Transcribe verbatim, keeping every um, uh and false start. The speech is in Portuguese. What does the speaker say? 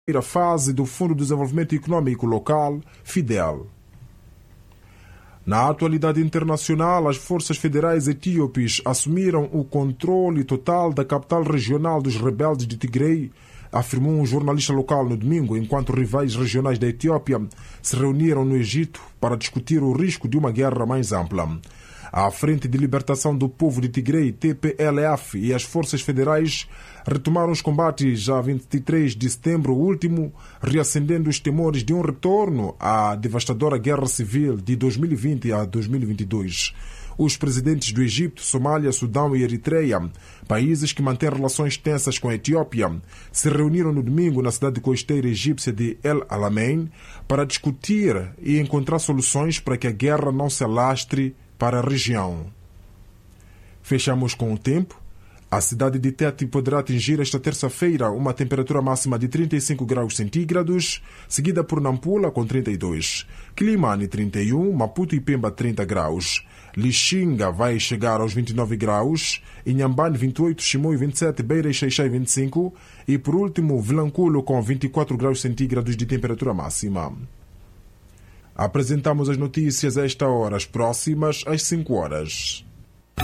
primeira fase do Fundo de Desenvolvimento Econômico Local, FIDEL. Na atualidade internacional, as forças federais etíopes assumiram o controle total da capital regional dos rebeldes de Tigray, afirmou um jornalista local no domingo, enquanto rivais regionais da Etiópia se reuniram no Egito para discutir o risco de uma guerra mais ampla. A Frente de Libertação do Povo de Tigray, T P L F, e as forças federais retomaram os combates a vinte e três de setembro último, reacendendo os temores de um retorno à devastadora guerra civil de dois mil e vinte a dois mil e vinte e dois. Os presidentes do Egito, Somália, Sudão e Eritreia, países que mantêm relações tensas com a Etiópia, se reuniram no domingo na cidade costeira egípcia de El Alamein para discutir e encontrar soluções para que a guerra não se alastre para a região. Fechamos com o tempo. A cidade de Tete poderá atingir esta terça-feira uma temperatura máxima de trinta e cinco graus centígrados, seguida por Nampula com trinta e dois, Quilimane trinta e um, Maputo e Pemba trinta graus, Lixinga vai chegar aos vinte e nove graus, Inhambane vinte e oito, Chimoio vinte e sete, Beira e Xaixai vinte e cinco e por último Vilanculo com vinte e quatro graus centígrados de temperatura máxima. Apresentamos as notícias a esta hora, as próximas às cinco horas.